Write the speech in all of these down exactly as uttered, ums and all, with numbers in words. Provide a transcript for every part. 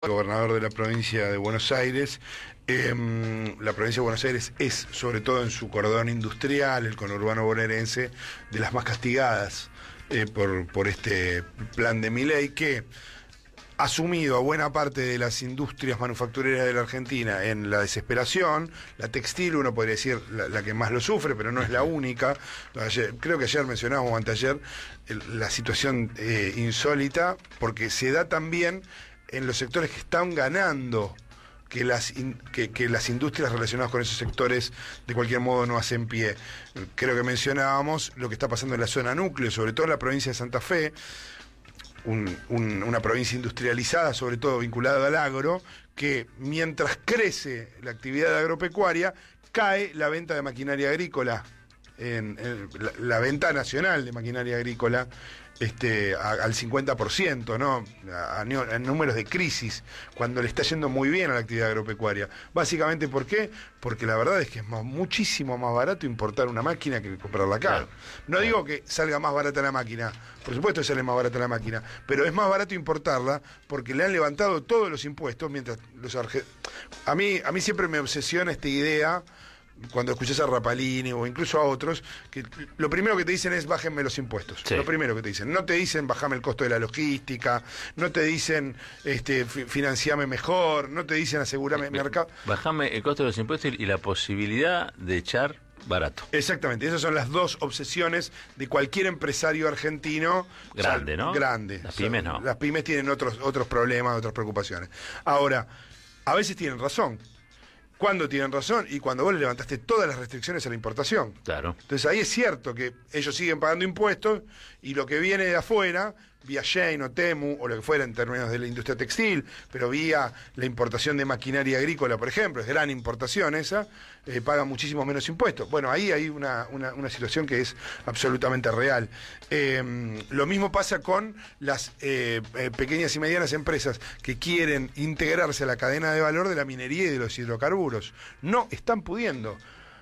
Gobernador de la provincia de Buenos Aires. Eh, la provincia de Buenos Aires es, sobre todo en su cordón industrial, el conurbano bonaerense, de las más castigadas eh, por, por este plan de Milei, que ha sumido a buena parte de las industrias manufactureras de la Argentina en la desesperación. La textil, uno podría decir, la, la que más lo sufre, pero no es la única. Ayer, creo que ayer mencionábamos, o anteayer, el, la situación eh, insólita, porque se da también en los sectores que están ganando, que las, in, que, que las industrias relacionadas con esos sectores de cualquier modo no hacen pie. Creo que mencionábamos lo que está pasando en la zona núcleo, sobre todo en la provincia de Santa Fe, un, un, una provincia industrializada, sobre todo vinculada al agro, que mientras crece la actividad agropecuaria, cae la venta de maquinaria agrícola, en, en la, la venta nacional de maquinaria agrícola, Este, a, al cincuenta por ciento, ¿no? A, a, a números de crisis, cuando le está yendo muy bien a la actividad agropecuaria. Básicamente, ¿por qué? Porque la verdad es que es más, muchísimo más barato importar una máquina que comprarla acá. Claro. No claro. digo que salga más barata la máquina, por supuesto que sale más barata la máquina, pero es más barato importarla porque le han levantado todos los impuestos, mientras los argentinos... A mí, a mí siempre me obsesiona esta idea, cuando escuchás a Rapalini o incluso a otros, que lo primero que te dicen es bájenme los impuestos. Sí. Lo primero que te dicen. No te dicen bajame el costo de la logística, no te dicen este, financiame mejor, no te dicen asegurame el mercado. Bajame el costo de los impuestos y la posibilidad de echar barato. Exactamente, esas son las dos obsesiones de cualquier empresario argentino. Grande, o sea, ¿no? Grande. Las pymes no. Las pymes tienen otros, otros problemas, otras preocupaciones. Ahora, a veces tienen razón. ¿Cuándo tienen razón? Y cuando vos le levantaste todas las restricciones a la importación. Claro. Entonces ahí es cierto que ellos siguen pagando impuestos y lo que viene de afuera, vía Shein o Temu o lo que fuera en términos de la industria textil, pero vía la importación de maquinaria agrícola, por ejemplo, es gran importación esa, eh, pagan muchísimos menos impuestos. Bueno, ahí hay una, una, una situación que es absolutamente real. Eh, lo mismo pasa con las eh, eh, pequeñas y medianas empresas que quieren integrarse a la cadena de valor de la minería y de los hidrocarburos. No están pudiendo.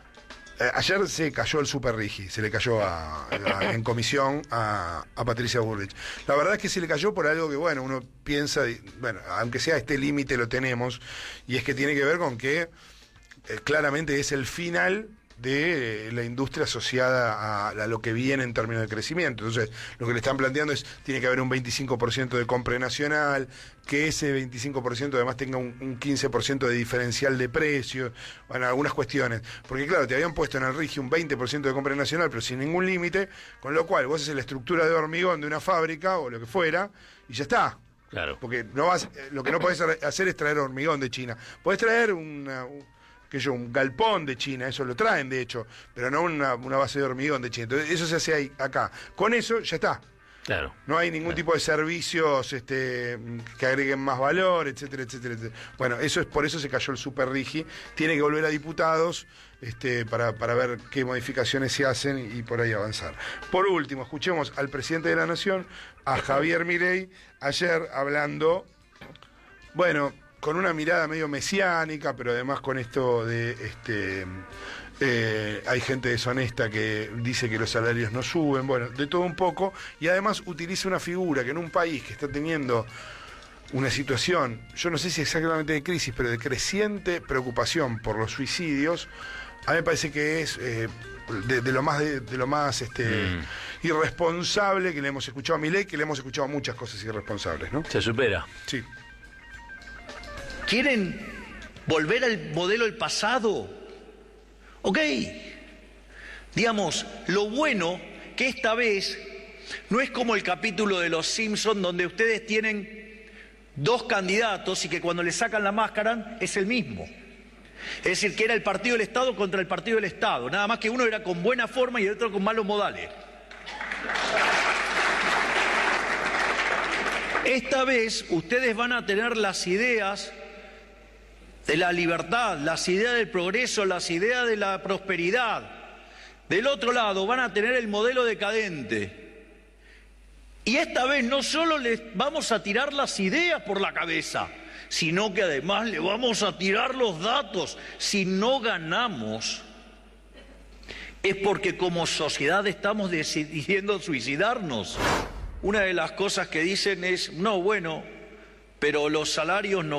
Ayer se cayó el Super Rigi, se le cayó a, a, en comisión a, a Patricia Bullrich. La verdad es que se le cayó por algo que, bueno, uno piensa, bueno, aunque sea este límite lo tenemos, y es que tiene que ver con que eh, claramente es el final de la industria asociada a, a lo que viene en términos de crecimiento. Entonces, lo que le están planteando es, tiene que haber un veinticinco por ciento de compra nacional, que ese veinticinco por ciento además tenga un, un quince por ciento de diferencial de precios, bueno, algunas cuestiones. Porque claro, te habían puesto en el RIGI un veinte por ciento de compra nacional, pero sin ningún límite, con lo cual vos haces la estructura de hormigón de una fábrica o lo que fuera, y ya está. Claro. Porque no vas, lo que no podés hacer es traer hormigón de China. Podés traer una... que yo, un galpón de China, eso lo traen de hecho, pero no una, una base de hormigón de China. Entonces eso se hace ahí, acá. Con eso ya está. Claro. No hay ningún claro. tipo de servicios este, que agreguen más valor, etcétera, etcétera, etcétera. Bueno, eso es por eso se cayó el Super Rigi. Tiene que volver a diputados este, para, para ver qué modificaciones se hacen y, y por ahí avanzar. Por último, escuchemos al presidente de la Nación, a Javier Milei, ayer hablando, bueno, con una mirada medio mesiánica, pero además con esto de, este, eh, hay gente deshonesta que dice que los salarios no suben, bueno, de todo un poco, y además utiliza una figura que en un país que está teniendo una situación, yo no sé si exactamente de crisis, pero de creciente preocupación por los suicidios, a mí me parece que es eh, de, de lo más, de, de lo más este, mm. irresponsable que le hemos escuchado a Milei, que le hemos escuchado muchas cosas irresponsables, ¿no? Se supera. Sí. ¿Quieren volver al modelo del pasado? Ok. Digamos, lo bueno que esta vez no es como el capítulo de Los Simpson donde ustedes tienen dos candidatos y que cuando le sacan la máscara es el mismo. Es decir, que era el partido del Estado contra el partido del Estado. Nada más que uno era con buena forma y el otro con malos modales. Esta vez ustedes van a tener las ideas de la libertad, las ideas del progreso, las ideas de la prosperidad. Del otro lado van a tener el modelo decadente. Y esta vez no solo les vamos a tirar las ideas por la cabeza, sino que además le vamos a tirar los datos. Si no ganamos, es porque como sociedad estamos decidiendo suicidarnos. Una de las cosas que dicen es, no, bueno, pero los salarios no